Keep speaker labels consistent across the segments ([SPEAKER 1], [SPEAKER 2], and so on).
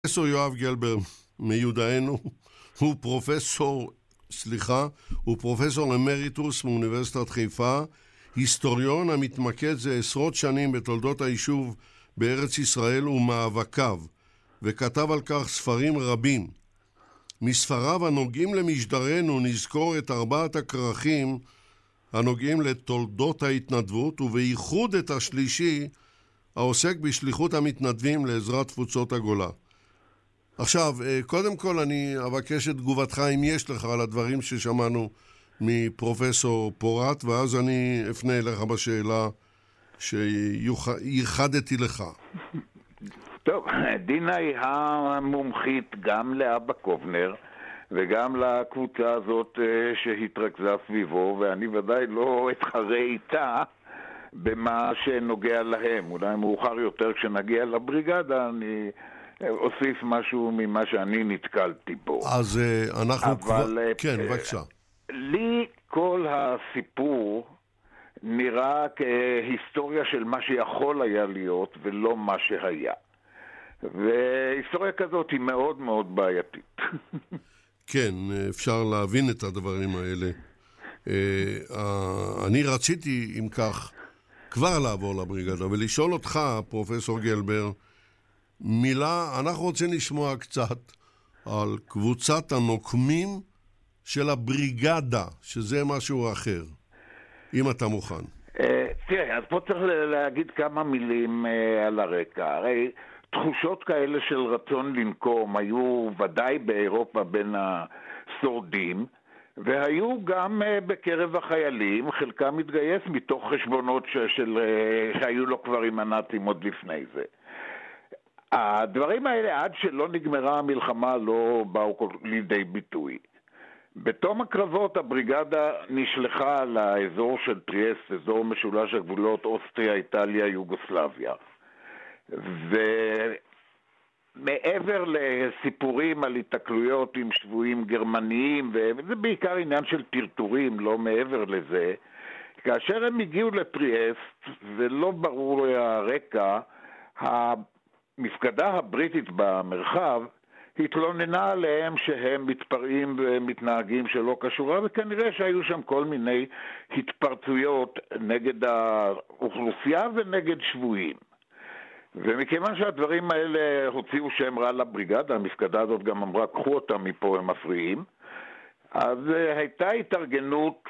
[SPEAKER 1] פרופסור יואב גלבר מיודענו הוא פרופסור אמריטוס מאוניברסיטת חיפה, היסטוריון המתמקד זה עשרות שנים בתולדות היישוב בארץ ישראל ומאבקיו, וכתב על כך ספרים רבים. מספריו הנוגעים למשדרנו נזכור את 4 הכרכים הנוגעים לתולדות ההתנדבות, ובייחוד את השלישי העוסק בשליחות המתנדבים לעזרת תפוצות הגולה. עכשיו, קודם כל אני אבקש את תגובתך, אם יש לך, על הדברים ששמענו מפרופסור פורט, ואז אני אפנה אליך בשאלה שייחדתי לך.
[SPEAKER 2] טוב, דינה היא המומחית גם לאבא קובנר וגם לקבוצה הזאת שהתרכזה סביבו, ואני ודאי לא אתחרה איתה במה שנוגע להם. אולי מאוחר יותר כשנגיע לבריגדה אני אוסיף משהו ממה שאני נתקלתי בו.
[SPEAKER 1] אז אנחנו כבר... כן, בבקשה.
[SPEAKER 2] לי כל הסיפור נראה כהיסטוריה של מה שיכול היה להיות ולא מה שהיה. והיסטוריה כזאת היא מאוד מאוד בעייתית.
[SPEAKER 1] כן, אפשר להבין את הדברים האלה. אני רציתי, אם כך, כבר לעבור לבריגדה ולשאול אותך, פרופסור גלבר, מילה, אנחנו רוצים לשמוע קצת על קבוצת הנוקמים של הבריגדה, שזה משהו אחר, אם אתה מוכן.
[SPEAKER 2] תראה, אז פה צריך להגיד כמה מילים על הרקע. הרי תחושות כאלה של רצון לנקום היו ודאי באירופה בין השורדים, והיו גם בקרב החיילים, חלקם מתגייס מתוך חשבונות שהיו לו כבר עם הנאצים עוד לפני זה. הדברים האלה עד שלא נגמרה המלחמה לא באו לידי ביטוי. בתום הקרבות הבריגדה נשלחה לאזור של טריאסט, אזור משולש הגבולות אוסטריה, איטליה, יוגוסלביה. ומעבר לסיפורים על התקלויות עם שבויים גרמניים, וזה בעיקר עניין של טרטורים, לא מעבר לזה, כאשר הם הגיעו לטריאסט ולא ברור הרקע, המפקדה הבריטית במרחב התלוננה עליהם שהם מתפרעים ומתנהגים שלא קשורה, וכנראה שהיו שם כל מיני התפרצויות נגד האוכלוסייה ונגד שבויים. ומכיוון שהדברים האלה הוציאו שם רע לבריגדה, המפקדה הזאת גם אמרה, קחו אותם מפה, הם מפריעים, אז הייתה התארגנות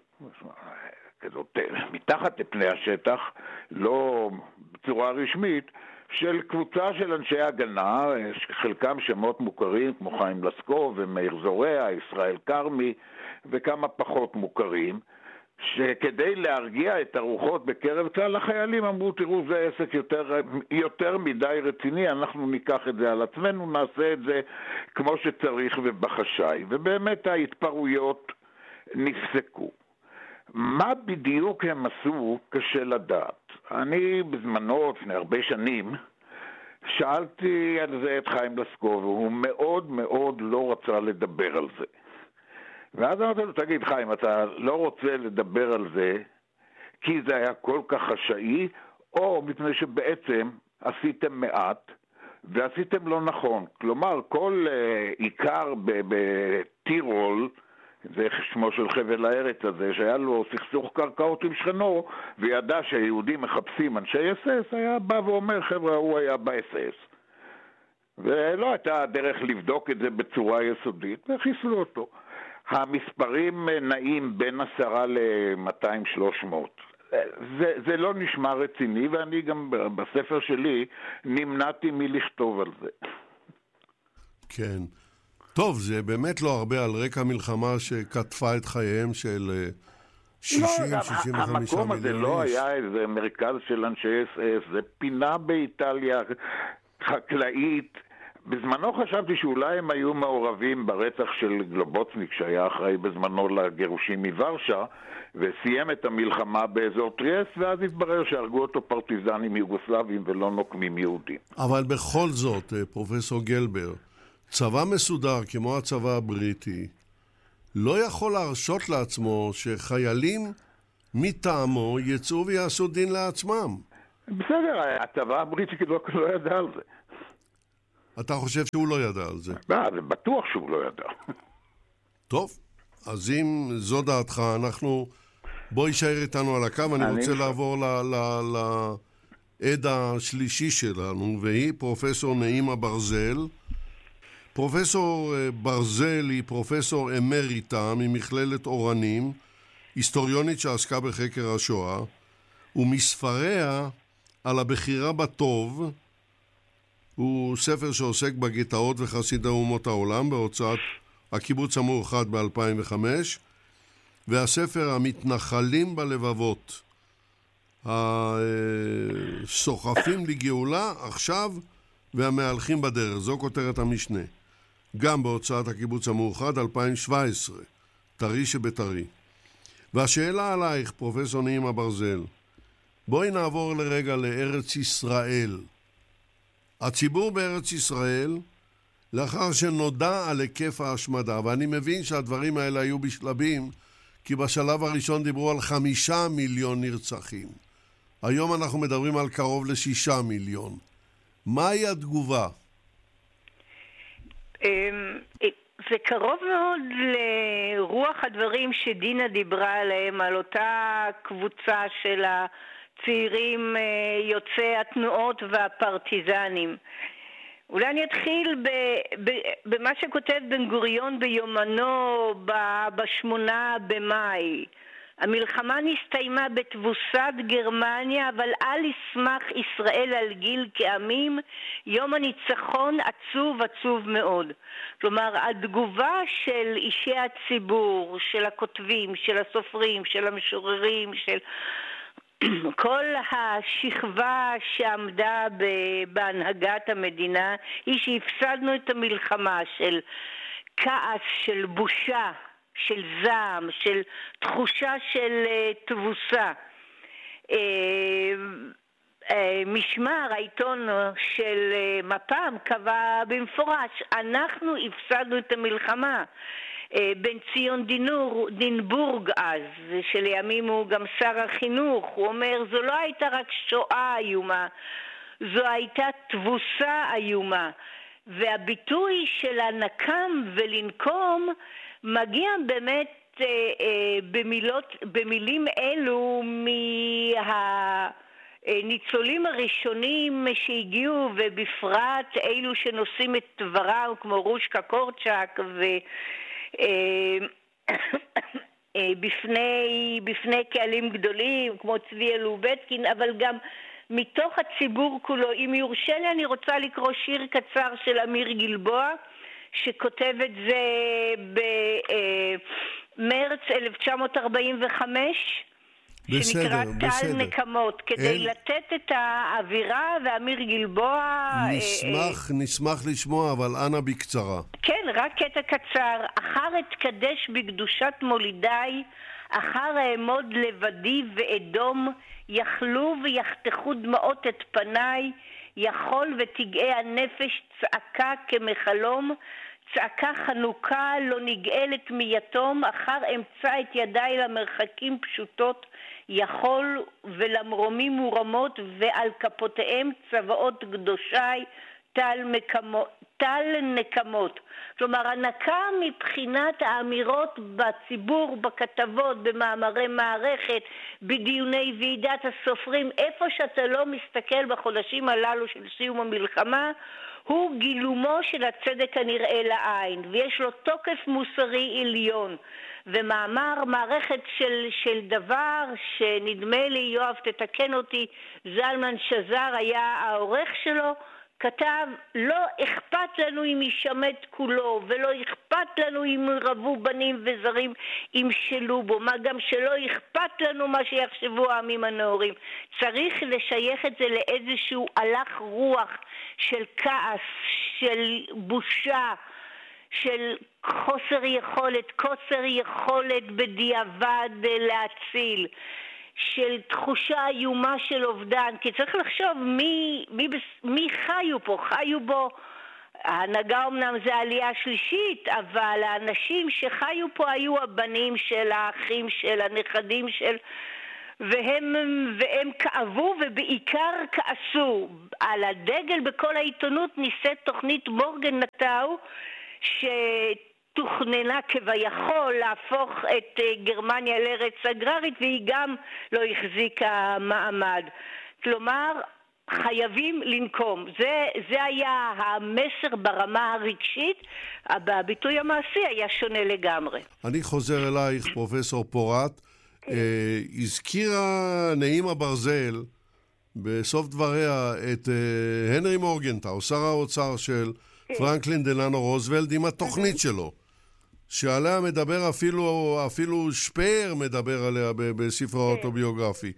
[SPEAKER 2] כזאת מתחת לפני השטח, לא בצורה רשמית, של קבוצה של אנשי הגנה, חלקם שמות מוכרים כמו חיים לסקוב ומאיר זורע, ישראל קרמי וכמה פחות מוכרים, שכדי להרגיע את הרוחות בקרב צה"ל החיילים אמרו, תראו, זה עסק יותר מדי רציני, אנחנו ניקח את זה על עצמנו, נעשה את זה כמו שצריך ובחשאי, ובאמת ההתפרעויות נפסקו. מה בדיוק הם עשו קשה לדעת. אני בזמנו, לפני הרבה שנים, שאלתי על זה את חיים לסקוב, והוא מאוד מאוד לא רצה לדבר על זה. ואז אמרתי לו, תגיד חיים, אתה לא רוצה לדבר על זה כי זה היה כל כך חשאי, או מפני שבעצם עשיתם מעט ועשיתם לא נכון. כלומר, כל עיקר בטירול, זה שמו של חבל הארץ הזה, שהיה לו סכסוך קרקעות עם שכנו, וידע שהיהודים מחפשים אנשי אס-אס, היה בא ואומר, חבר'ה, הוא היה באס-אס. ולא הייתה דרך לבדוק את זה בצורה יסודית, וחיסלו אותו. המספרים נעים בין 10 ל-200-300. זה לא נשמע רציני, ואני גם בספר שלי נמנעתי מלכתוב על זה.
[SPEAKER 1] כן. טוב, זה באמת לא הרבה על רקע מלחמה שכתפה את חייהם של 60-65 מיליון איש.
[SPEAKER 2] המקום הזה לא היה איזה מרכז של אנשי אס-אס, זה פינה באיטליה חקלאית. בזמנו חשבתי שאולי הם היו מעורבים ברצח של גלובוצניק, שהיה אחראי בזמנו לגירושים מוורשה, וסיים את המלחמה באזור טריאסט, ואז התברר שהרגו אותו פרטיזנים יוגוסלבים ולא נוקמים יהודים.
[SPEAKER 1] אבל בכל זאת, פרופסור גלבר, צבא מסודר כמו הצבא הבריטי לא יכול להרשות לעצמו שחיילים מטעמו יצאו ויעשו דין לעצמם.
[SPEAKER 2] בסדר, הצבא הבריטי לא ידע על זה.
[SPEAKER 1] אתה חושב שהוא לא ידע על זה?
[SPEAKER 2] זה בטוח שהוא לא ידע.
[SPEAKER 1] טוב, אז אם זו דעתך, בוא יישאר איתנו על הקו, אני רוצה לעבור לעד השלישי שלנו, והיא פרופסור נעימה ברזל. פרופסור ברזל היא פרופסור אמריטה ממכללת אורנים, היסטוריונית שעסקה בחקר השואה, ומספריה על הבחירה בטוב, הוא ספר שעוסק בגטאות וחסידי אומות העולם בהוצאת הקיבוץ המאוחד ב-2005, והספר המתנחלים בלבבות, הסוחפים לגאולה עכשיו והמהלכים בדרך, זו כותרת המשנה, גם בהוצאת הקיבוץ המאוחד 2017, טרי שבטרי. והשאלה עלייך, פרופסור נעימה ברזל, בואי נעבור לרגע לארץ ישראל. הציבור בארץ ישראל, לאחר שנודע על היקף ההשמדה, ואני מבין שהדברים האלה היו בשלבים, כי בשלב הראשון דיברו על 5 מיליון נרצחים. היום אנחנו מדברים על קרוב ל6 מיליון. מהי התגובה?
[SPEAKER 3] זה קרוב מאוד לרוח הדברים שדינה דיברה עליהם, על אותה קבוצה של הצעירים יוצאי התנועות והפרטיזנים. אולי אני אתחיל במה שכותב בן גוריון ביומנו ב8 במאי. המלחמה נסתיימה בתבוסת גרמניה, אבל אל ישמח ישראל על גיל כעמים, יום הניצחון עצוב עצוב מאוד. כלומר, התגובה של אישי הציבור, של הכותבים, של הסופרים, של המשוררים, של כל השכבה שעמדה בהנהגת המדינה, היא שהפסדנו את המלחמה, של כעס, של בושה, של זעם, של תחושה של תבוסה. משמר, העיתון של מפ"ם, קבע במפורש, אנחנו הפסדנו את המלחמה. בן ציון דינבורג אז, שלימים הוא גם שר החינוך, הוא אומר, זו לא הייתה רק שואה איומה, זו הייתה תבוסה איומה. והביטוי של הנקם ולנקום מגיע באמת במילים אלו מהניצולים הראשונים שהגיעו, ובפרט אלו שנושאים את דברם כמו רושקה קורצ'אק בפני קהלים גדולים כמו צבי אלובטקין, אבל גם מתוך הציבור כולו. אם יורשה לי, אני רוצה לקרוא שיר קצר של אמיר גלבוע, שכותב את זה במרץ 1945, שנקרא טל נקמות, כדי לתת את האווירה, ואמיר גלבוע...
[SPEAKER 1] נשמח לשמוע, אבל אנא בקצרה.
[SPEAKER 3] כן, רק קטע קצר. אחר אתקדש בקדושת מולידיי, אחר אעמוד לבדי ואדום, יכלו ויחתכו דמעות את פניי, יכול ותגאה הנפש צעקה כמחלום, צעקה חנוכה לא נגאלת מיתום, אחר אמצא את ידיי למרחקים פשוטות, יכול ולמרומים מורמות, ועל כפותיהם צבאות קדושי טל נקמות. כלומר, הנקה מבחינת האמירות בציבור, בכתבות, במאמרי מערכת, בדיוני ועידת הסופרים, איפה שאתה לא מסתכל בחודשים הללו של סיום המלחמה, הוא גילומו של הצדק הנראה לעין, ויש לו תוקף מוסרי עליון. ומאמר מערכת של דבר שנדמה לי, יואב תתקן אותי, זלמן שזר היה העורך שלו, כתב, לא אכפת לנו אם ישמט כולו, ולא אכפת לנו אם רבו בנים וזרים ימשלו בו, מה גם שלא אכפת לנו מה שיחשבו העמים הנאורים. צריך לשייך את זה לאיזשהו הלך רוח של כעס, של בושה, של חוסר יכולת, קוצר יכולת בדיעבד להציל, של תחושה איומה של אובדן. כי צריך לחשוב מי חיו פה. חיו בו, ההנהגה אמנם זה העלייה השלישית, אבל האנשים שחיו פה היו הבנים של האחים של הנכדים של, והם כאבו ובעיקר כעסו. על הדגל בכל העיתונות ניסית תוכנית מורגנטאו שתוכננה כביכול להפוך את גרמניה לארץ אגררית, והיא גם לא החזיקה מעמד. כלומר, חייבים לנקום. זה היה המסר ברמה הרגשית, בביטוי המעשי היה שונה לגמרי.
[SPEAKER 1] אני חוזר אלייך, פרופסור פורת. הזכירה נעימה ברזל בסוף דבריה את הנרי מורגנטאו, שר האוצר של פרנקלין דלאנו רוזוולט, עם התוכנית שלו, שעליה מדבר אפילו שפיר מדבר עליה בספרו האוטוביוגרפי.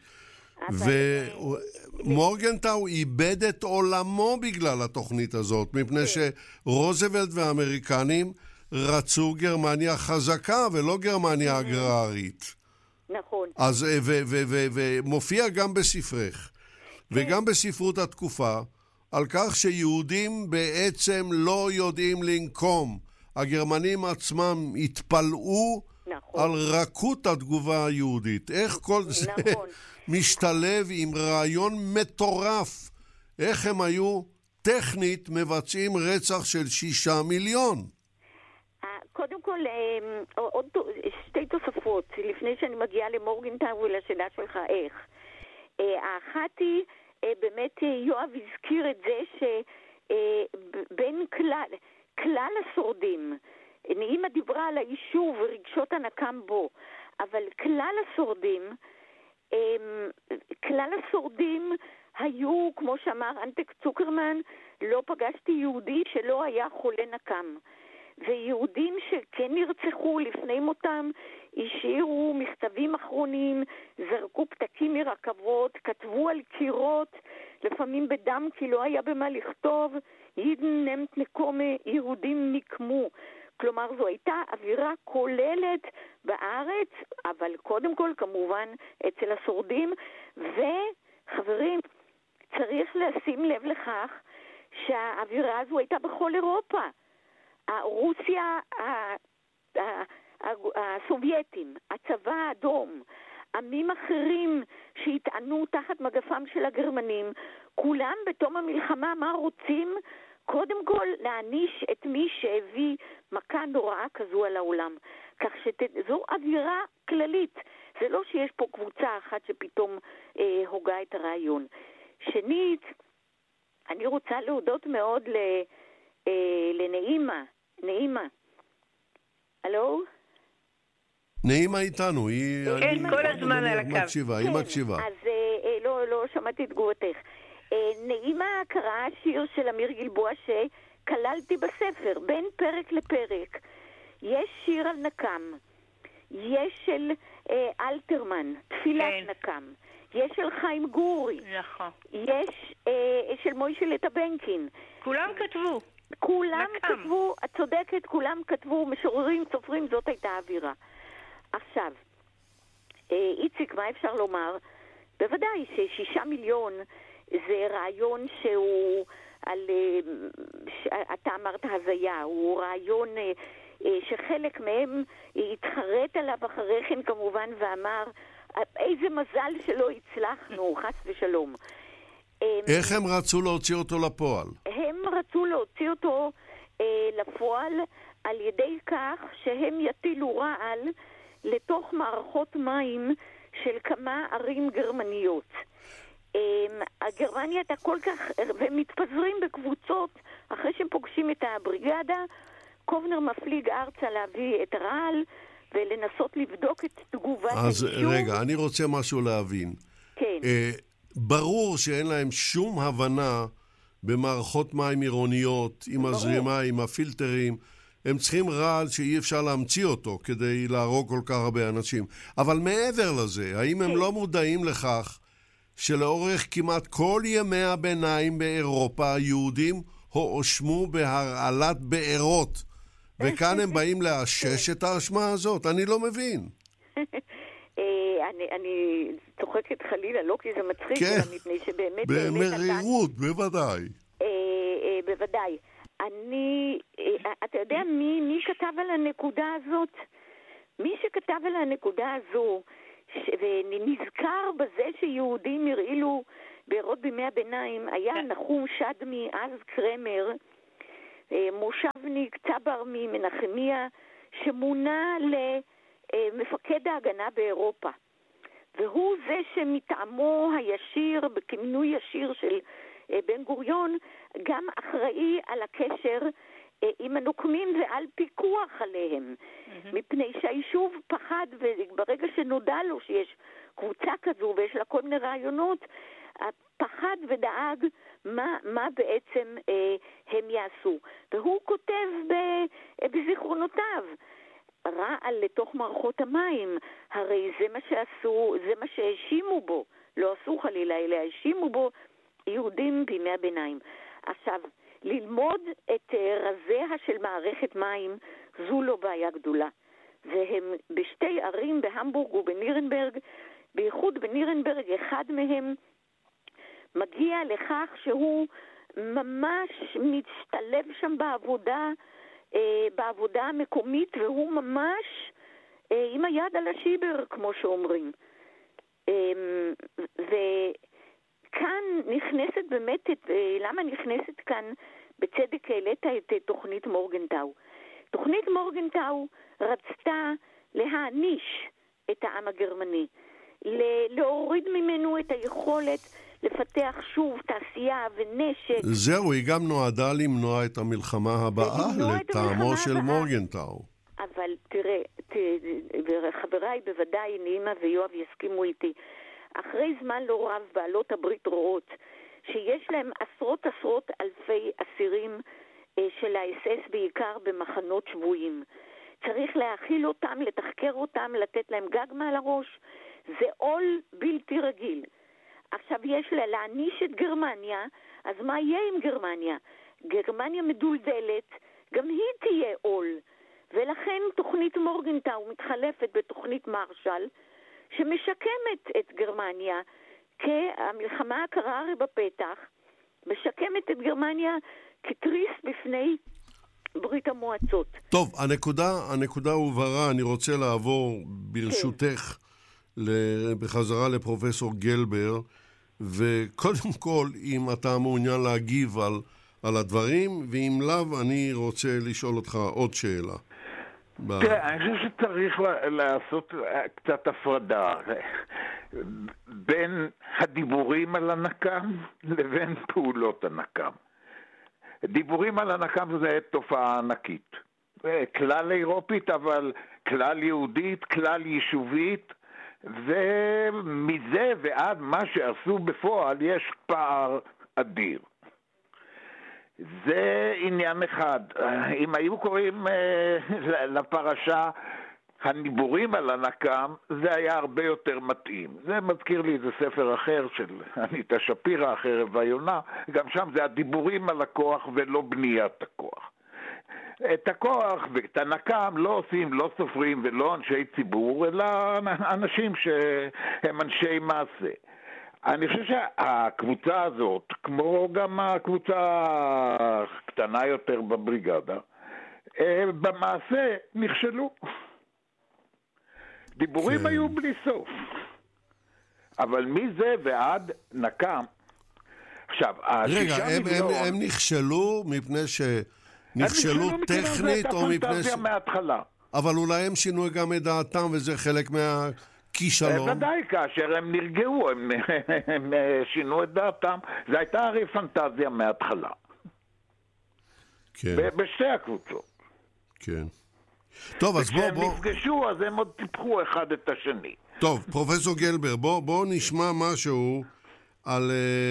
[SPEAKER 1] ומורגנטאו איבד את עולמו בגלל התוכנית הזאת, מפני שרוזוולט והאמריקנים רצו גרמניה חזקה ולא גרמניה אגררית.
[SPEAKER 4] נכון.
[SPEAKER 1] אז ומופיע גם בספרך וגם בספרות התקופה על כך שיהודים בעצם לא יודעים לנקום. הגרמנים עצמם התפלאו על רכות התגובה היהודית. איך כל זה משתלב עם רעיון מטורף? איך הם היו טכנית מבצעים רצח של 6 מיליון?
[SPEAKER 4] קודם כל, עוד שתי תוספות, לפני שאני מגיעה למורגנטאו ולשאלה שלך איך. האחת היא, באמת יואב הזכיר את זה שבין כלל השורדים, נעימה דיברה על היישוב ורגשות הנקם בו, אבל כלל השורדים היו, כמו שאמר אנטק צוקרמן, לא פגשתי יהודי שלא היה חולה נקם. ויהודים שכן נרצחו לפני מותם, השאירו מכתבים אחרונים, זרקו פתקים מרכבות, כתבו על קירות, לפעמים בדם כי לא היה במה לכתוב, יידן נמת נקומה, יהודים נקמו. כלומר, זו הייתה אווירה כוללת בארץ, אבל קודם כל כמובן אצל השורדים. וחברים, צריך לשים לב לכך שהאווירה הזו הייתה בכל אירופה. רוסיה, הסובייטים, הצבא האדום, עמים אחרים שהטענו תחת מגפם של הגרמנים, כולם בתום המלחמה מה רוצים? קודם כל להעניש את מי שהביא מכה נוראה כזו על העולם. כך שזו אווירה כללית. זה לא שיש פה קבוצה אחת שפתאום הוגה את הרעיון. שנית, אני רוצה להודות מאוד לנעימה. נעימה. הלו?
[SPEAKER 1] נעימה איתנו,
[SPEAKER 3] כן, כל הזמן על הקו.
[SPEAKER 1] היא מקשיבה.
[SPEAKER 4] אז לא שמעתי תגובתך. נעימה קראה שיר של אמיר גלבוע שכללתי בספר, בין פרק לפרק. יש שיר על נקם, יש של אלתרמן, תפילת נקם, יש של חיים גורי, יש של מוישה לטבנקין.
[SPEAKER 3] כולם כתבו.
[SPEAKER 4] כולם כתבו, את צודקת, כולם כתבו, משוררים, סופרים, זאת הייתה האווירה. עכשיו, איציק, מה אפשר לומר? בוודאי ש6 מיליון זה רעיון שהוא, אתה אמרת הזיה, הוא רעיון שחלק מהם התחרט עליו אחרי כן כמובן ואמר, איזה מזל שלא הצלחנו, חס ושלום.
[SPEAKER 1] איך הם רצו להוציא אותו לפועל?
[SPEAKER 4] הם רצו להוציא אותו לפועל על ידי כך שהם יטילו רעל לתוך מערכות מים של כמה ערים גרמניות. הגרמניה הייתה כל כך, והם מתפזרים בקבוצות אחרי שהם פוגשים את הבריגדה. קובנר מפליג ארצה להביא את הרעל ולנסות לבדוק את תגובת
[SPEAKER 1] אז
[SPEAKER 4] היישוב.
[SPEAKER 1] רגע, אני רוצה משהו להבין.
[SPEAKER 4] כן.
[SPEAKER 1] ברור שאין להם שום הבנה במערכות מים עירוניות, עם הזרימה, עם הפילטרים. הם צריכים רעל שאי אפשר להמציא אותו כדי להרוג כל כך הרבה אנשים. אבל מעבר לזה, האם הם לא מודעים לכך שלאורך כמעט כל ימי הביניים באירופה היהודים הואשמו בהרעלת בארות, וכאן הם באים לאשש את האשמה הזאת? אני לא מבין.
[SPEAKER 4] אני צוחקת חלילה, לא כי זה מצחיק, אלא מפני שבאמת...
[SPEAKER 1] במרירות, בוודאי.
[SPEAKER 4] בוודאי. אתה יודע מי כתב על הנקודה הזאת? מי שכתב על הנקודה הזו, ונזכר בזה שיהודים הרעילו בעירות בימי הביניים. היה נחום שדמי, אז קרמר, מושבניק צבר ממנחמיה, שמונה למפקד ההגנה באירופה. והוא זה שמטעמו הישיר, בכינוי ישיר של בן גוריון, גם אחראי על הקשר עם הנוקמים ועל פיקוח עליהם. מפני שהיישוב פחד, וברגע שנודע לו שיש קבוצה כזו ויש לה כל מיני רעיונות, פחד ודאג מה בעצם הם יעשו. והוא כותב בזיכרונותיו, רעל לתוך מערכות המים, הרי זה מה שעשו, זה מה שהאשימו בו, לא עשו חלילה, אלא האשימו בו יהודים בימי הביניים. עכשיו, ללמוד את רזיה של מערכת מים זו לא בעיה גדולה. והם בשתי ערים, בהמבורג ובנירנברג, בייחוד בנירנברג, אחד מהם מגיע לכך שהוא ממש משתלב שם בעבודה המקומית, והוא ממש עם היד על השיבר, כמו שאומרים. וכאן נכנסת באמת, למה נכנסת כאן בצדק העלית את תוכנית מורגנטאו? תוכנית מורגנטאו רצתה להעניש את העם הגרמני, להוריד ממנו את היכולת לפתח שוב תעשייה ונשק.
[SPEAKER 1] זהו, היא גם נועדה למנוע את המלחמה הבאה לטעמו של מורגנטאו.
[SPEAKER 4] אבל תראה, וחבריי בוודאי, נעימה ויואב יסכימו איתי, אחרי זמן לא רב בעלות הברית רואות שיש להם עשרות אלפי אסירים של האס-אס בעיקר במחנות שבויים. צריך להאכיל אותם, לתחקר אותם, לתת להם גג מעל הראש. זה עול בלתי רגיל. עכשיו יש לה להעניש את גרמניה, אז מה יהיה עם גרמניה? גרמניה מדולדלת, גם היא תהיה עול. ולכן תוכנית מורגנטאו מתחלפת בתוכנית מרשל, שמשקמת את גרמניה, כהמלחמה הקרה הרי בפתח, משקמת את גרמניה כתריס בפני ברית המועצות.
[SPEAKER 1] טוב, הנקודה הובהרה, אני רוצה לעבור ברשותך בחזרה לפרופסור גלבר, וקודם כל, אם אתה מעוניין להגיב על הדברים, ואם לאו, אני רוצה לשאול אותך עוד שאלה.
[SPEAKER 2] תראה, אני חושב שצריך לעשות קצת הפרדה בין הדיבורים על הנקם לבין פעולות הנקם. דיבורים על הנקם זה תופעה ענקית. כלל אירופית, אבל כלל יהודית, כלל יישובית, ומזה ועד מה שעשו בפועל יש פער אדיר. זה עניין אחד. אם היו קוראים לפרשה הניבורים על הנקם, זה היה הרבה יותר מתאים. זה מזכיר לי איזה ספר אחר של אניטה שפירא, החרב והיונה. גם שם זה הדיבורים על הכוח ולא בניית הכוח. את הכוח ואת הנקם לא עושים לא סופרים ולא אנשי ציבור, אלא אנשים שהם אנשי מעשה. אני חושב שהקבוצה הזאת, כמו גם הקבוצה הקטנה יותר בבריגדה, במעשה נכשלו. דיבורים היו בלי סוף. אבל מזה ועד נקם. עכשיו,
[SPEAKER 1] רגע, הם נכשלו מפני נכשלו טכנית או מפני
[SPEAKER 2] מההתחלה.
[SPEAKER 1] אבל אולי הם שינו גם את דעתם וזה חלק מהכישלון.
[SPEAKER 2] ודאי, כאשר הם נרגעו, הם שינו את דעתם. זה הייתה הרי פנטזיה מההתחלה.
[SPEAKER 1] כן.
[SPEAKER 2] בשתי הקבוצות.
[SPEAKER 1] כן. טוב, אז בוא...
[SPEAKER 2] וכשהם נפגשו, אז הם עוד טיפחו אחד את השני.
[SPEAKER 1] טוב, פרופסור גלבר, בוא נשמע משהו על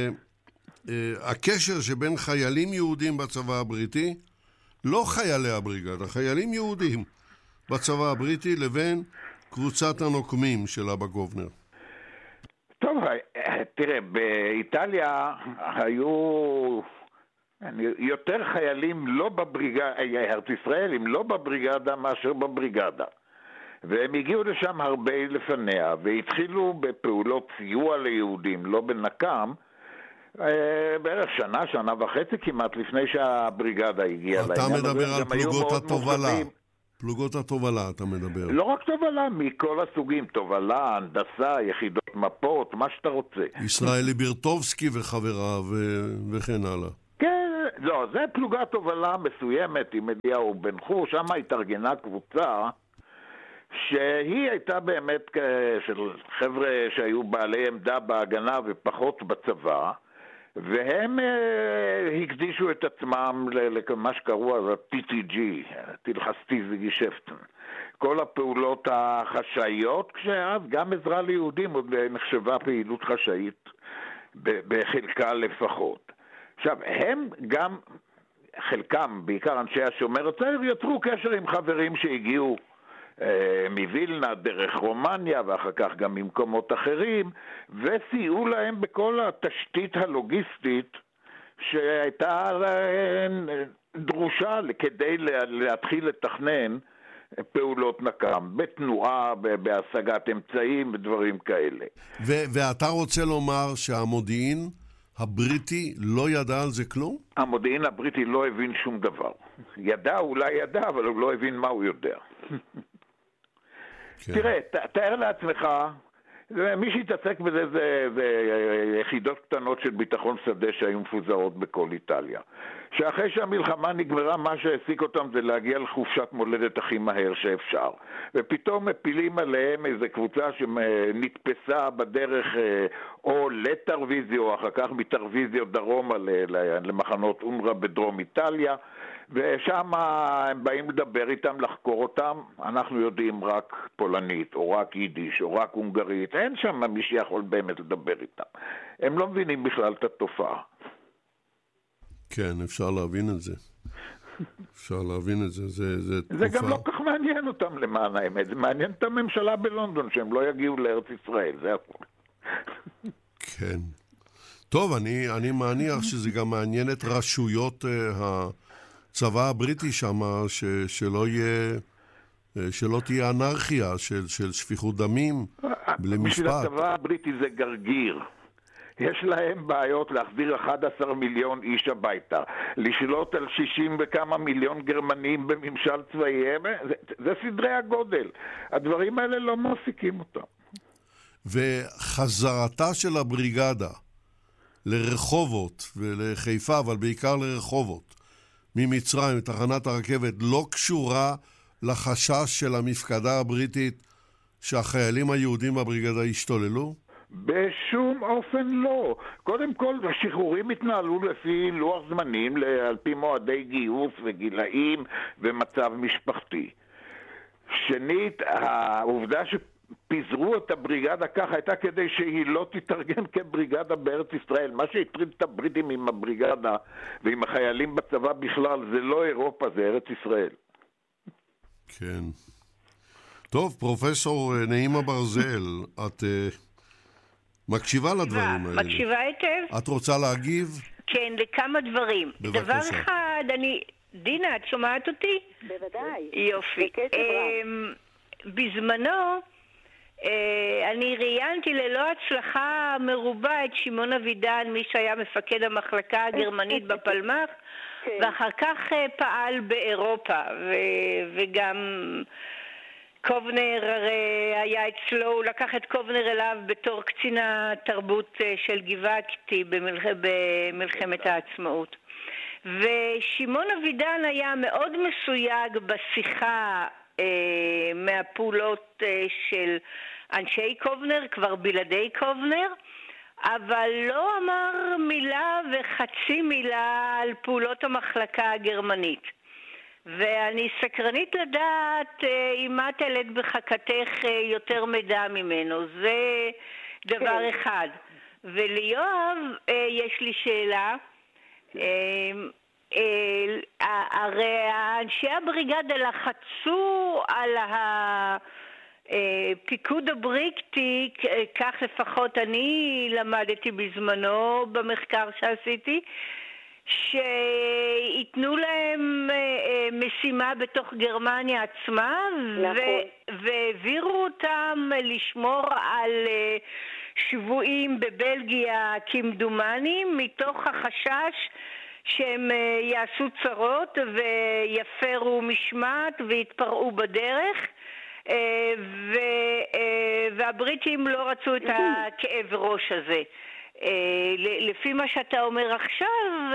[SPEAKER 1] הקשר שבין חיילים יהודים בצבא הבריטי, לא חיילי הבריגדה, חיילים יהודים בצבא הבריטי, לבין קבוצת הנוקמים של אבא גובנר.
[SPEAKER 2] טוב, תראה, באיטליה היו יותר חיילים לא בבריגדה, ארץ ישראל, הם לא בבריגדה מאשר בבריגדה. והם הגיעו לשם הרבה לפניה, והתחילו בפעולות סיוע ליהודים, לא בנקם, בערך שנה וחצי כמעט לפני שהבריגדה הגיעה לעניין.
[SPEAKER 1] אתה מדבר על פלוגות התובלה. פלוגות התובלה, אתה מדבר.
[SPEAKER 2] לא רק תובלה, מכל הסוגים, תובלה, הנדסה, יחידות מפות, מה שאתה רוצה.
[SPEAKER 1] ישראלי בירטובסקי וחבריו וכן הלאה.
[SPEAKER 2] כן, לא, זה פלוגת תובלה מסוימת עם אליהו בן חור, שם התארגנה קבוצה שהיא הייתה באמת של חבר'ה שהיו בעלי עמדה בהגנה ופחות בצבא, והם הקדישו את עצמם למה שקראו אז ה-TTG, תלחסטיזי גישפטן. כל הפעולות החשאיות, כשאז גם עזרה ליהודים עוד נחשבה פעילות חשאית, בחלקה לפחות. עכשיו, הם גם, חלקם, בעיקר אנשי השומר הצעיר, יצרו קשר עם חברים שהגיעו מווילנה, דרך רומניה, ואחר כך גם ממקומות אחרים, וסייעו להם בכל התשתית הלוגיסטית שהייתה דרושה כדי להתחיל לתכנן פעולות נקם, בתנועה, בהשגת אמצעים ודברים כאלה.
[SPEAKER 1] ואתה רוצה לומר שהמודיעין הבריטי לא ידע על זה כלום?
[SPEAKER 2] המודיעין הבריטי לא הבין שום דבר. ידע, אולי ידע, אבל הוא לא הבין מה הוא יודע. כן. תראה, תאר לעצמך, מי שהתעסק בזה זה יחידות קטנות של ביטחון שדה שהיו מפוזרות בכל איטליה. שאחרי שהמלחמה נגמרה, מה שהעסיק אותם זה להגיע לחופשת מולדת הכי מהר שאפשר. ופתאום מפילים עליהם איזו קבוצה שנתפסה בדרך או לטרוויזיו, או אחר כך מטרוויזיו דרומה למחנות אונר"א בדרום איטליה, ושם הם באים לדבר איתם, לחקור אותם. אנחנו יודעים רק פולנית, או רק יידיש, או רק הונגרית. אין שם מי שיכול באמת לדבר איתם. הם לא מבינים בכלל את התופעה.
[SPEAKER 1] כן, אפשר להבין את זה. אפשר להבין את זה.
[SPEAKER 2] זה גם לא כך מעניין אותם למען האמת. זה מעניין את הממשלה בלונדון, שהם לא יגיעו לארץ ישראל. זה הכל.
[SPEAKER 1] כן. טוב, אני מניח שזה גם מעניין את רשויות הצבא הבריטי שם, שלא תהיה אנרכיה של שפיכות דמים למשפט.
[SPEAKER 2] בשביל הצבא הבריטי זה גרגיר. יש להם בעיות להחזיר 11 מיליון איש הביתה, לשלוט על 60 וכמה מיליון גרמנים בממשל צבאי. זה סדרי הגודל. הדברים האלה לא מעסיקים אותם.
[SPEAKER 1] וחזרתה של הבריגדה לרחובות ולחיפה, אבל בעיקר לרחובות, ממצרים, מתחנת הרכבת, לא קשורה לחשש של המפקדה הבריטית שהחיילים היהודים בבריגדה ישתוללו?
[SPEAKER 2] בשום אופן לא. קודם כל, השחרורים התנהלו לפי לוח זמנים, על פי מועדי גיוס וגילאים ומצב משפחתי. שנית, העובדה שפיזרו את הבריגדה כך הייתה כדי שהיא לא תתארגן כבריגדה בארץ ישראל. מה שהטריד את הבריטים עם הבריגדה ועם החיילים בצבא בכלל זה לא אירופה, זה ארץ ישראל.
[SPEAKER 1] כן. טוב, פרופסור נעימה ברזל, את מקשיבה לדברים האלה.
[SPEAKER 3] מקשיבה היטב.
[SPEAKER 1] את רוצה להגיב?
[SPEAKER 3] כן, לכמה דברים.
[SPEAKER 1] בבקשה.
[SPEAKER 3] דבר אחד, דינה, את שומעת אותי?
[SPEAKER 4] בוודאי.
[SPEAKER 3] יופי. בזמנו, אני ראיינתי ללא הצלחה מרובה את שמעון אבידן, מי שהיה מפקד המחלקה הגרמנית בפלמ"ח, ואחר כך פעל באירופה, וגם קובנר היה אצלו, הוא לקח את קובנר אליו בתור קצינה תרבות של גבעתי במלחמת העצמאות. ושמעון אבידן היה מאוד מסויג בשיחה מהפעולות של אנשי קובנר, כבר בלעדי קובנר, אבל לא אמר מילה וחצי מילה על פעולות המחלקה הגרמנית. ואני סקרנית לדעת אם את העלית בחכתך יותר מידע ממנו. זה דבר אחד. וליואב יש לי שאלה. הרי אנשי הבריגדה לחצו על הפיקוד הבריטי, כך לפחות אני למדתי בזמנו במחקר שעשיתי, שיתנו להם משימה בתוך גרמניה עצמה, והעבירו אותם לשמור על שבויים בבלגיה כמדומני, מתוך החשש שהם יעשו צרות ויפרו משמעת ויתפרעו בדרך, והבריטים לא רצו את הכאב ראש הזה. לפי מה שאתה אומר עכשיו,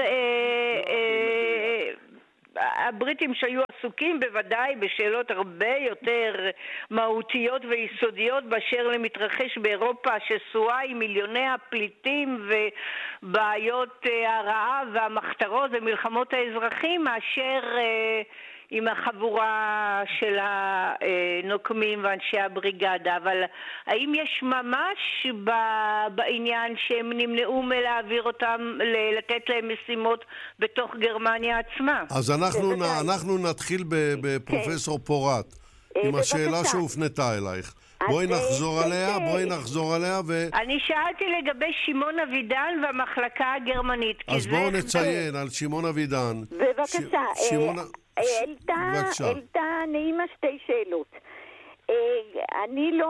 [SPEAKER 3] הבריטים שהיו עסוקים בוודאי בשאלות הרבה יותר מהותיות ויסודיות באשר למתרחש באירופה שסועה עם מיליוני הפליטים ובעיות הרעב והמחתרות ומלחמות האזרחים, מאשר עם החבורה של הנוקמים ואנשי הבריגדה. אבל האם יש ממש בעניין שהם נמנעו מלהעביר אותם, לתת להם משימות בתוך גרמניה עצמה?
[SPEAKER 1] אז אנחנו נתחיל בפרופסור פורט עם השאלה שהופנתה אלייך. בואי נחזור עליה
[SPEAKER 3] אני שאלתי לגבי שמעון אבידן והמחלקה הגרמנית.
[SPEAKER 1] אז בואו נציין על שמעון אבידן.
[SPEAKER 4] בבקשה, אלתה נעימה שתי שאלות. אני לא...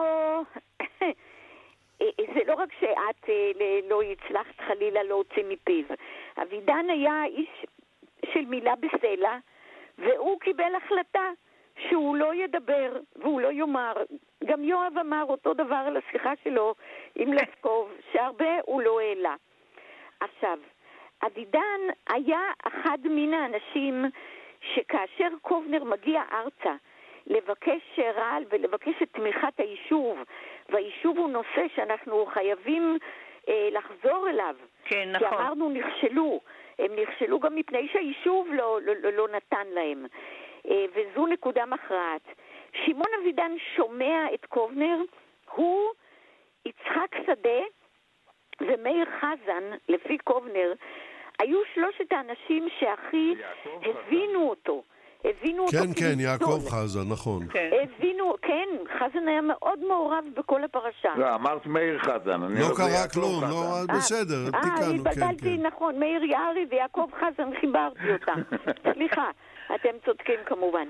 [SPEAKER 4] זה לא רק שאת לא הצלחת חלילה להוציא מפיו. אבידן היה איש של מילה בסלע, והוא קיבל החלטה שהוא לא ידבר והוא לא יאמר. גם יואב אמר אותו דבר על השיחה שלו עם לסקוב, שהרבה הוא לא העלה. עכשיו, אבידן היה אחד מן האנשים שכאשר קובנר מגיע ארצה לבקש רעל ולבקש את תמיכת היישוב, והיישוב הוא נושא שאנחנו חייבים לחזור אליו.
[SPEAKER 3] כן, נכון.
[SPEAKER 4] כי אמרנו נכשלו. הם נכשלו גם מפני שהיישוב לא נתן להם. וזו נקודה מכרעת. שמעון אבידן שומע את קובנר, הוא יצחק שדה ומאיר חזן, לפי קובנר, היו שלושת האנשים שהכי הבינו אותו.
[SPEAKER 1] כן, יעקב חזן, נכון.
[SPEAKER 4] כן, חזן היה מאוד מעורב בכל הפרשה.
[SPEAKER 2] לא, אמרת מאיר חזן.
[SPEAKER 1] לא קרה כלום, בסדר, תיקנו.
[SPEAKER 4] התבלבלתי, נכון, מאיר יערי ויעקב חזן, חיברתי אותם. סליחה, אתם צודקים כמובן.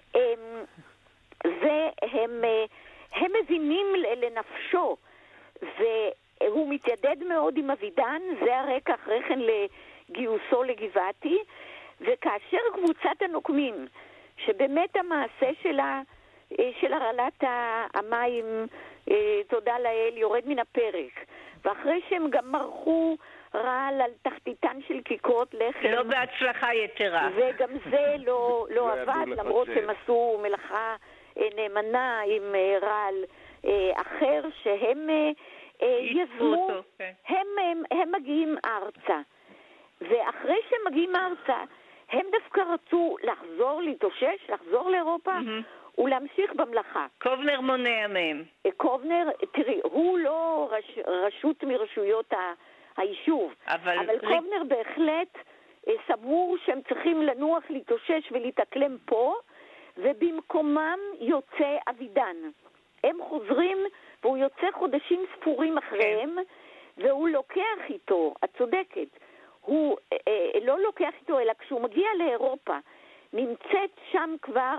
[SPEAKER 4] הם מבינים לנפשו, והוא מתיידד מאוד עם אבידן, זה הרקע אחרי כן לגיוסו לגבעתי, וכאשר קבוצת הנוקמים, שבאמת המעשה של הרעלת המים, תודה לאל, יורד מן הפרק, ואחרי שהם גם מרחו רעל על תחתיתן של כיכרות לחם,
[SPEAKER 3] לא בהצלחה יתרה,
[SPEAKER 4] וגם זה לא עבד, למרות שהם עשו מלאכה נאמנה עם רעל אחר שהם יזמו, הם מגיעים ארצה, ואחרי שהם מגיעים ארצה הם דווקא רצו לחזור, להתאושש, לחזור לאירופה ולהמשיך במלאכה.
[SPEAKER 3] קובנר מונע מהם.
[SPEAKER 4] קובנר, תראי, הוא לא רשות מרשויות היישוב, אבל קובנר בהחלט סבור שהם צריכים לנוח, להתאושש ולהתאקלם פה, ובמקומם יוצא אבידן. הם חוזרים והוא יוצא חודשים ספורים אחריהם, והוא לוקח איתו, את צודקת, הוא לא לוקח איתו, אלא כשהוא מגיע לאירופה, נמצאת שם כבר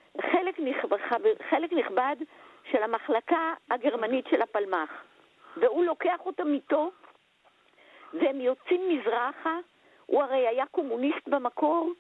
[SPEAKER 4] חלק נכבד של המחלקה הגרמנית של הפלמ"ח. והוא לוקח אותם איתו, והם יוצאים מזרחה, הוא הרי היה קומוניסט במקור,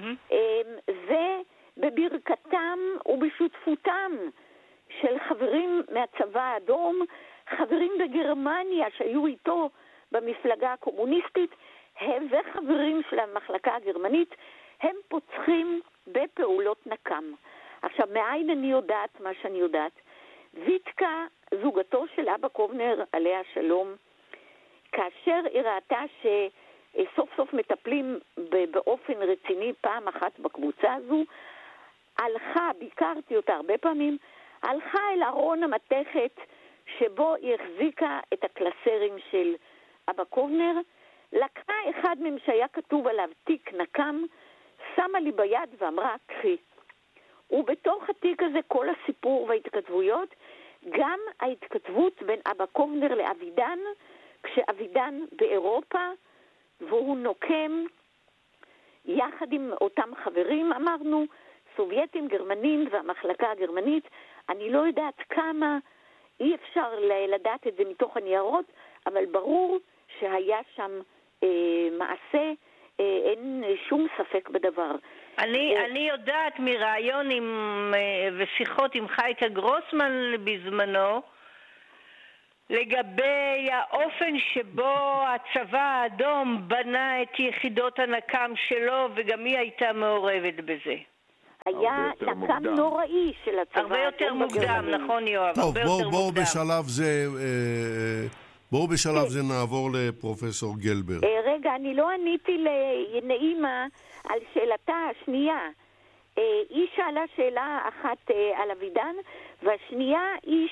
[SPEAKER 4] ובברכתם ובשותפותם של חברים מהצבא האדום, חברים בגרמניה שהיו איתו במפלגה הקומוניסטית, וחברים של המחלקה הגרמנית, הם פוצחים בפעולות נקם. עכשיו, מאין אני יודעת מה שאני יודעת? ויטקה, זוגתו של אבא קובנר, עליה שלום, כאשר היא ראתה שסוף סוף מטפלים באופן רציני פעם אחת בקבוצה הזו, הלכה, ביקרתי אותה הרבה פעמים, הלכה אל ארון המתכת שבו היא החזיקה את הקלסרים של אבא קובנר, לקחה אחד מהם שהיה כתוב עליו תיק נקם, שמה לי ביד ואמרה, קחי. ובתוך התיק הזה כל הסיפור וההתכתבויות, גם ההתכתבות בין אבא קובנר לאבידן, כשאבידן באירופה, והוא נוקם יחד עם אותם חברים, אמרנו, סובייטים, גרמנים והמחלקה הגרמנית, אני לא יודעת כמה, אי אפשר לדעת את זה מתוך הניירות, אבל ברור שהיה שם מעשה אין שום ספק בדבר.
[SPEAKER 3] אני יודעת מראיון ושיחות עם חייקה גרוסמן בזמנו, לגבי האופן שבו הצבא האדום בנה את יחידות הנקם שלו, וגם היא הייתה מעורבת בזה.
[SPEAKER 4] היה נקם נוראי של הצבא.
[SPEAKER 3] הרבה יותר מוקדם, נכון יואב?
[SPEAKER 1] טוב, בואו בשלב זה נעבור לפרופסור גלבר.
[SPEAKER 4] רגע, אני לא עניתי לנעימה על שאלתה השנייה. היא שאלה שאלה אחת על אבידן, והשנייה היא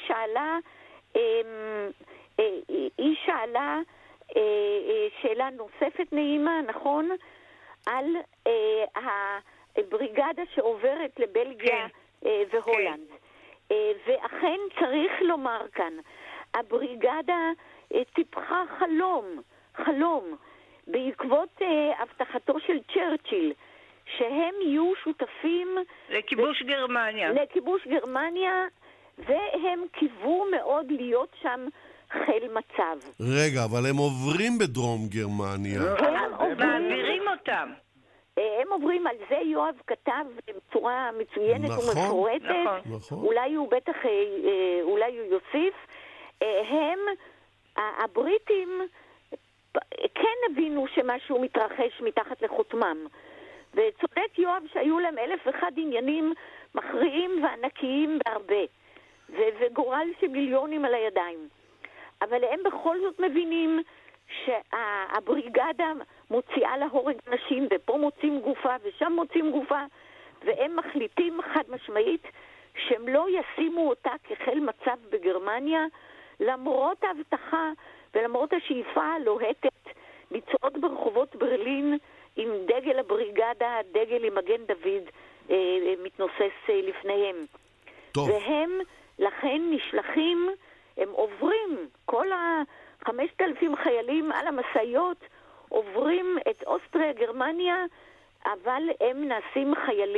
[SPEAKER 4] שאלה שאלה נוספת, נעימה, נכון? על הבריגדה שעוברת לבלגיה והולנד. ואכן צריך לומר כאן, הבריגדה טיפחה חלום בעקבות הבטחתו של צ'רצ'יל, שהם יהיו שותפים
[SPEAKER 3] לכיבוש גרמניה,
[SPEAKER 4] והם קיוו מאוד להיות שם חיל מצב.
[SPEAKER 1] רגע, אבל הם עוברים בדרום גרמניה.
[SPEAKER 3] מעבירים אותם.
[SPEAKER 4] הם עוברים, על זה יואב כתב בצורה מצוינת ומפורטת.
[SPEAKER 1] נכון.
[SPEAKER 4] אולי הוא יוסיף. הבריטים כן הבינו שמשהו מתרחש מתחת לחותמם. וצודק יואב שהיו להם 1,001 עניינים מכריעים וענקיים בהרבה. וגורל של מיליונים על הידיים. אבל הם בכל זאת מבינים שהבריגדה מוציאה להורג נשים, ופה מוצאים גופה ושם מוצאים גופה, והם מחליטים חד משמעית שהם לא ישימו אותה כחיל מצב בגרמניה, למרות ההבטחה ולמרות השאיפה הלוהטת לצעוד ברחובות ברלין עם דגל הבריגדה, דגל עם מגן דוד מתנוסס לפניהם.
[SPEAKER 1] טוב.
[SPEAKER 4] והם לכן נשלחים, הם עוברים, כל 5,000 חיילים על המסעיות עוברים את אוסטריה, גרמניה, אבל הם נעשים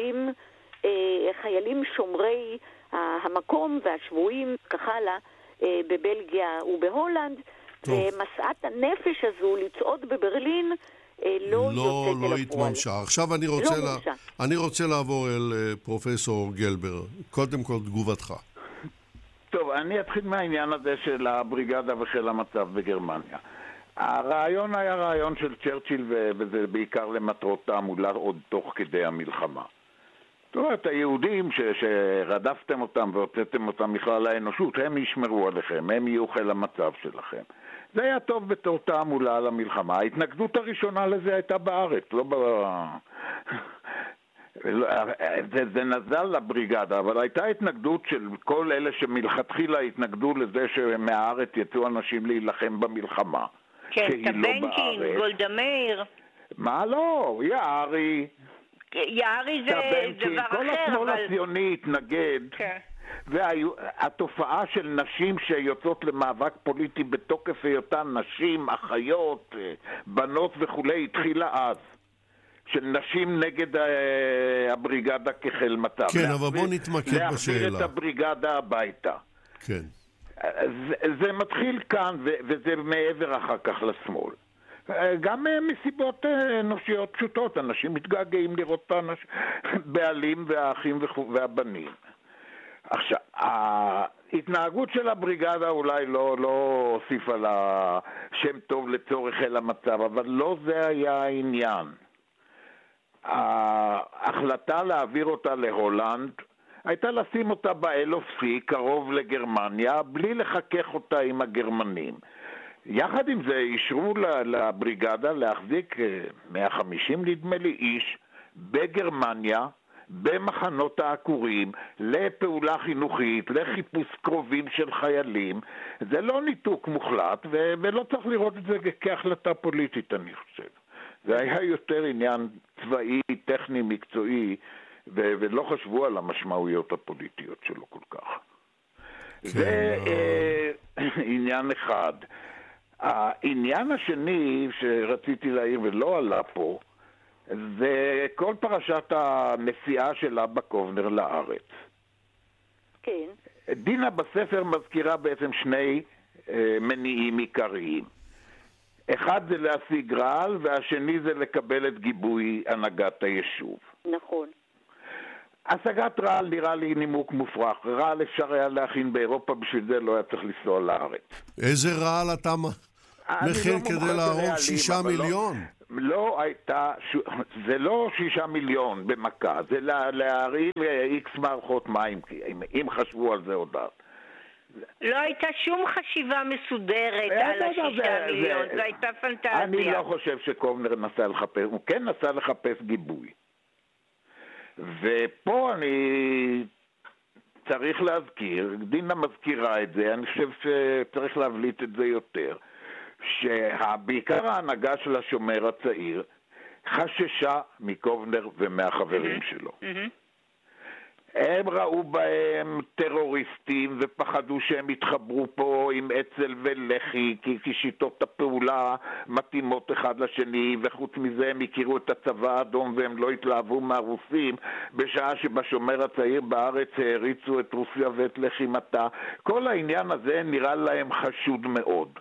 [SPEAKER 4] חיילים שומרי המקום והשבויים, כך הלאה, בבלגיה ובהולנד. ומסעת הנפש הזו לצעוד בברלין לא
[SPEAKER 1] התממשה. עכשיו אני רוצה לעבור אל פרופסור גלבר. קודם כל תגובתך.
[SPEAKER 2] טוב, אני אתחיל מהעניין הזה של הבריגדה ושל המצב בגרמניה. הרעיון היה רעיון של צ'רצ'יל, וזה בעיקר למטרות תעמולה עוד תוך כדי המלחמה. זאת אומרת, היהודים שרדפתם אותם והוצאתם אותם מכלל האנושות, הם ישמרו עליכם, הם יהיו חיל המצב שלכם. זה היה טוב בתור תעמולה על המלחמה. ההתנגדות הראשונה לזה הייתה בארץ, לא זה נזל לבריגדה, אבל הייתה התנגדות של כל אלה שמלכתחילה התנגדו לזה שמהארץ יצאו אנשים להילחם במלחמה.
[SPEAKER 3] כן, טבנקין, גולדה מאיר.
[SPEAKER 2] מה לא? יערי
[SPEAKER 3] זה דבר אחר,
[SPEAKER 2] כל השמאל הציוני התנגד.
[SPEAKER 3] כן.
[SPEAKER 2] והתופעה של נשים שיוצאות למאבק פוליטי בתוקף היותן נשים, אחיות, בנות וכולי, התחילה אז. של נשים נגד הבריגדה כחיל מצב.
[SPEAKER 1] כן, אבל בוא נתמקד בשאלה.
[SPEAKER 2] להחזיר את הבריגדה הביתה.
[SPEAKER 1] כן.
[SPEAKER 2] זה מתחיל כאן, וזה מעבר אחר כך לשמאל. גם מסיבות אנושיות פשוטות, אנשים מתגעגעים לראות את הבעלים והאחים והבנים. עכשיו, ההתנהגות של הבריגדה אולי לא הוסיפה לה שם טוב לצורך חיל המצב, אבל לא זה היה העניין. ההחלטה להעביר אותה להולנד הייתה לשים אותה באלופסי קרוב לגרמניה בלי לחכך אותה עם הגרמנים. יחד עם זה אישרו לבריגדה להחזיק 150 נדמה לי איש בגרמניה במחנות העקורים לפעולה חינוכית, לחיפוש קרובים של חיילים. זה לא ניתוק מוחלט ולא צריך לראות את זה כהחלטה פוליטית, אני חושב. זה היה יותר עניין צבאי, טכני, מקצועי, ולא חשבו על המשמעויות הפוליטיות שלו כל כך. זה עניין אחד. העניין השני שרציתי להעיר ולא עלה פה, זה כל פרשת הנסיעה של אבא קובנר לארץ.
[SPEAKER 4] כן.
[SPEAKER 2] דינה בספר מזכירה בעצם שני מניעים עיקריים. אחד זה להשיג רעל, והשני זה לקבל את גיבוי הנהגת היישוב.
[SPEAKER 4] נכון.
[SPEAKER 2] השגת רעל נראה לי נימוק מופרך. רעל אפשר היה להכין באירופה, בשביל זה לא היה צריך לנסוע לארץ.
[SPEAKER 1] איזה רעל אתה מכין כדי להרוג 6 מיליון?
[SPEAKER 2] לא הייתה, זה לא 6 מיליון במכה, זה להרעיל איקס מערכות מים, אם חשבו על זה עוד אז.
[SPEAKER 3] לא הייתה שום חשיבה מסודרת על 6 מיליון, זו הייתה פנטזיה.
[SPEAKER 2] אני לא חושב שקובנר נסע לחפש, הוא כן נסע לחפש גיבוי. ופה אני צריך להזכיר, דינה מזכירה את זה, אני חושב שצריך להבליט את זה יותר, שבעיקר ההנהגה של השומר הצעיר חששה מקובנר ומהחברים שלו. הם ראו בהם טרוריסטים ופחדו שהם יתחברו פה עם אצ"ל ולח"י, כי שיטות הפעולה מתאימות אחד לשני, וחוץ מזה הם הכירו את הצבא האדום והם לא התלהבו מהרוסים, בשעה שבשומר הצעיר בארץ העריצו את רוסיה ואת לחימתה. כל העניין הזה נראה להם חשוד מאוד.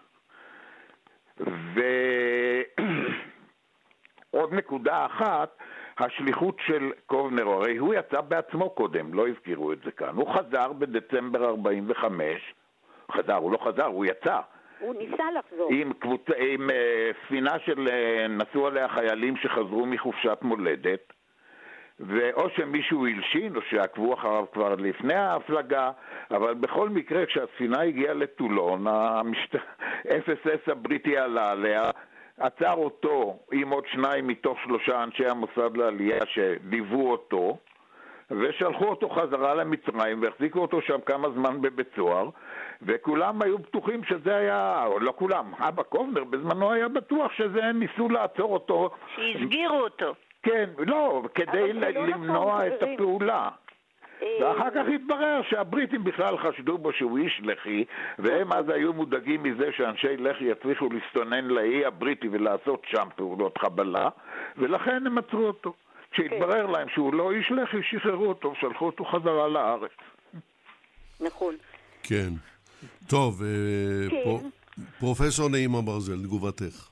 [SPEAKER 2] ועוד נקודה אחת, השליחות של קובנר, הרי הוא יצא בעצמו קודם, לא הזכירו את זה כאן. הוא חזר בדצמבר 45, הוא לא חזר, הוא יצא.
[SPEAKER 4] הוא ניסה לחזור.
[SPEAKER 2] עם ספינה של נסעו עליה חיילים שחזרו מחופשת מולדת, ואו שמישהו הלשין, או שעקבו אחריו כבר לפני ההפלגה, אבל בכל מקרה כשהספינה הגיעה לטולון, ה-FSS הבריטי עלה עליה, עצר אותו עם עוד 2 מתוך 3 אנשי המוסד לעלייה שליוו אותו, ושלחו אותו חזרה למצרים והחזיקו אותו שם כמה זמן בבית סוהר, וכולם היו בטוחים שזה היה, או לא כולם, אבא קובנר בזמנו היה בטוח שזה ניסו לעצור אותו.
[SPEAKER 3] שהסגירו אותו.
[SPEAKER 2] כן, לא, כדי למנוע את הפעולה. ואחר כך התברר שהבריטים בכלל חשדו בו שהוא איש לח"י, והם אז היו מודאגים מזה שאנשי לח"י יצליחו להסתונן לאי הבריטי ולעשות שם פעולות חבלה, ולכן הם עצרו אותו. כשהתברר להם שהוא לא איש לח"י, שחררו אותו, שלחו אותו חזרה לארץ.
[SPEAKER 4] נכון.
[SPEAKER 1] כן. טוב, פרופסור נעימה ברזל, תגובתך.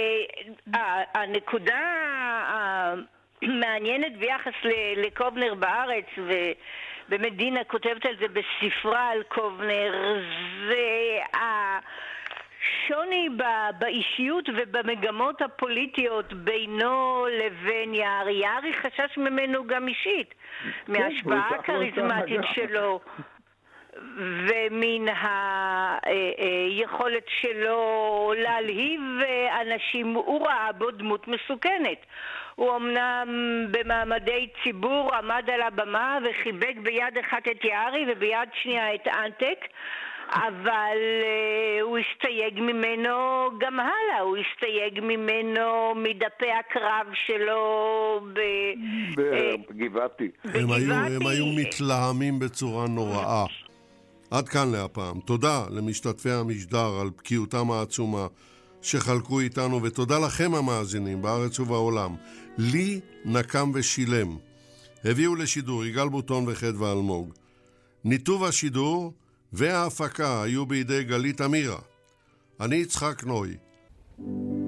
[SPEAKER 3] הנקודה מעניינת ביחס לקובנר בארץ, ובאמת דינה כותבת על זה בספרה על קובנר, זה השוני באישיות ובמגמות הפוליטיות בינו לבין יערי. יערי חשש ממנו גם אישית, מההשפעה הכריזמטית שלו ומן היכולת שלו להלהיב אנשים. הוא ראה בו דמות מסוכנת. הוא אמנם במעמדי ציבור עמד על הבמה וחיבק ביד אחת את יערי וביד שנייה את אנטק, אבל הוא הסתייג ממנו גם הלאה. הוא הסתייג ממנו מדפי הקרב שלו
[SPEAKER 2] בגבעתי.
[SPEAKER 1] הם היו מתלהמים בצורה נוראה. עד כאן להפעם. תודה למשתתפי המשדר על בקיאותם העצומה שחלקו איתנו, ותודה לכם המאזינים בארץ ובעולם. לי נקם ושילם. הביאו לשידור יגאל בוטון וחדווה אלמוג. ניתוב השידור וההפקה היו בידי גלית אמירה. אני יצחק נוי.